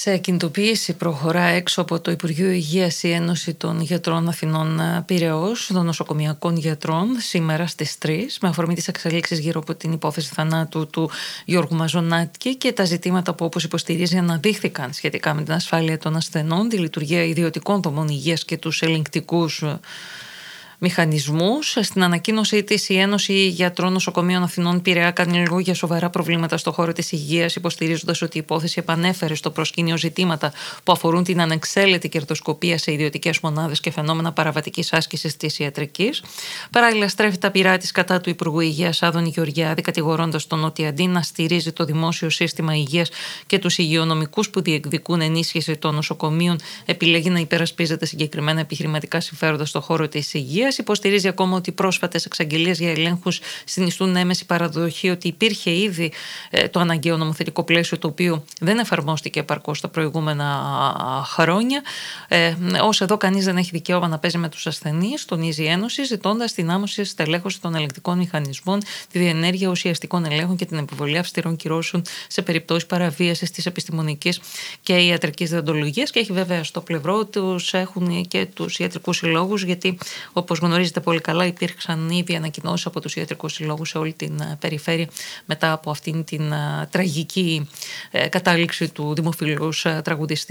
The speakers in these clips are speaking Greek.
Σε κινητοποίηση προχωρά έξω από το Υπουργείο Υγείας η Ένωση των Γιατρών Αθηνών Πειραιώς, των νοσοκομιακών γιατρών, σήμερα στις 3, με αφορμή τις εξελίξεις γύρω από την υπόθεση θανάτου του Γιώργου Μαζονάκη και τα ζητήματα που, όπως υποστηρίζει, αναδείχθηκαν σχετικά με την ασφάλεια των ασθενών, τη λειτουργία ιδιωτικών δομών υγείας και τους ελεγκτικούς μηχανισμούς. Στην ανακοίνωσή της, η Ένωση Γιατρών Νοσοκομείων Αθηνών Πειραιά κάνει λόγο για σοβαρά προβλήματα στον χώρο της υγείας, υποστηρίζοντας ότι η υπόθεση επανέφερε στο προσκήνιο ζητήματα που αφορούν την ανεξέλεγκτη κερδοσκοπία σε ιδιωτικές μονάδες και φαινόμενα παραβατικής άσκησης της ιατρικής. Παράλληλα, στρέφει τα πειρά της κατά του Υπουργού Υγείας Άδωνη Γεωργιάδη, κατηγορώντας τον ότι αντί να στηρίζει το δημόσιο σύστημα υγείας και τους υγειονομικούς που διεκδικούν ενίσχυση των νοσοκομείων, επιλέγει να υπερασπίζεται συγκεκριμένα επιχειρηματικά συμφέροντα στον χώρο της υγείας. Υποστηρίζει ακόμα ότι πρόσφατες εξαγγελίες για ελέγχους συνιστούν έμεση παραδοχή ότι υπήρχε ήδη το αναγκαίο νομοθετικό πλαίσιο, το οποίο δεν εφαρμόστηκε επαρκώς τα προηγούμενα χρόνια. Ως εδώ, κανείς δεν έχει δικαίωμα να παίζει με τους ασθενείς, τονίζει η Ένωση, ζητώντας την άμεση στελέχωση των ελεγκτικών μηχανισμών, τη διενέργεια ουσιαστικών ελέγχων και την επιβολή αυστηρών κυρώσεων σε περιπτώσεις παραβίασης της επιστημονικής και ιατρικής δεοντολογίας. Και έχει βέβαια στο πλευρό τους έχουν και τους ιατρικούς συλλόγους, γιατί όπως γνωρίζετε πολύ καλά, υπήρξαν ήδη ανακοινώσεις από τους ιατρικούς συλλόγους σε όλη την περιφέρεια μετά από αυτήν την τραγική κατάληξη του δημοφιλούς τραγουδιστή,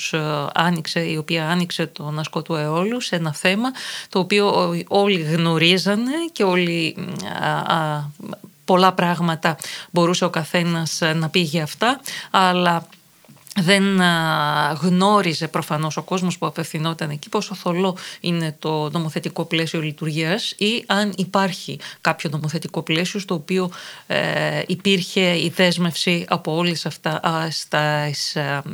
η οποία άνοιξε τον ασκό του αιώλου σε ένα θέμα το οποίο όλοι γνωρίζανε και όλοι πολλά πράγματα μπορούσε ο καθένας να πει για αυτά, αλλά δεν γνώριζε προφανώς ο κόσμος που απευθυνόταν εκεί πόσο θολό είναι το νομοθετικό πλαίσιο λειτουργίας ή αν υπάρχει κάποιο νομοθετικό πλαίσιο στο οποίο υπήρχε η δέσμευση από όλες αυτά στις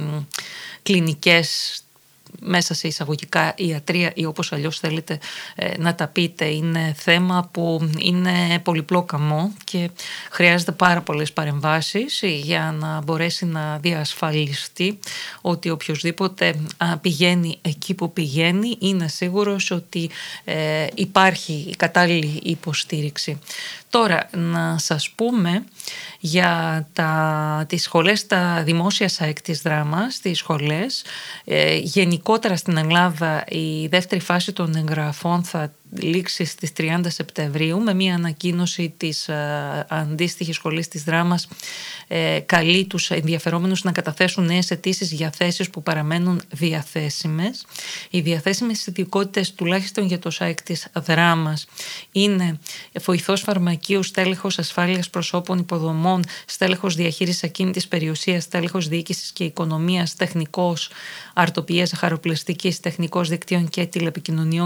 κλινικές, μέσα σε εισαγωγικά ιατρία ή όπως αλλιώς θέλετε να τα πείτε. Είναι θέμα που είναι πολυπλόκαμο και χρειάζεται πάρα πολλές παρεμβάσεις για να μπορέσει να διασφαλιστεί ότι οποιοσδήποτε πηγαίνει εκεί που πηγαίνει είναι σίγουρος ότι υπάρχει η κατάλληλη υποστήριξη. Τώρα, να σας πούμε για τις σχολές, τα δημόσια ΣΑΕΚ της Δράμας, τις σχολές. Γενικότερα στην Ελλάδα η δεύτερη φάση των εγγραφών θα λήξει στις 30 Σεπτεμβρίου με μια ανακοίνωση της αντίστοιχης σχολής της Δράμας. Καλεί τους ενδιαφερόμενους να καταθέσουν νέες αιτήσεις για θέσεις που παραμένουν διαθέσιμες. Οι διαθέσιμες ειδικότητες, τουλάχιστον για το ΣΑΕΚ της Δράμας, είναι βοηθός φαρμακείου, στέλεχος ασφάλειας προσώπων υποδομών, στέλεχος διαχείρισης ακίνητης περιουσίας, στέλεχος διοίκησης και οικονομίας, τεχνικός αρτοποιίας, χαροπλαστικής, τεχνικός δικτύων και τηλεπικοινωνιών